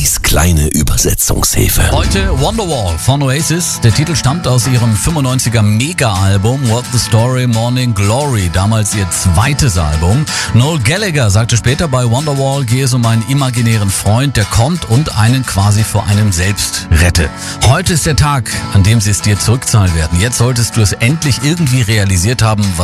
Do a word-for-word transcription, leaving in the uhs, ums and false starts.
Kati's kleine Übersetzungshilfe. Heute Wonderwall von Oasis. Der Titel stammt aus ihrem fünfundneunziger Mega-Album What the Story Morning Glory, damals ihr zweites Album. Noel Gallagher sagte später, bei Wonderwall gehe es um einen imaginären Freund, der kommt und einen quasi vor einem selbst rette. Heute ist der Tag, an dem sie es dir zurückzahlen werden. Jetzt solltest du es endlich irgendwie realisiert haben, was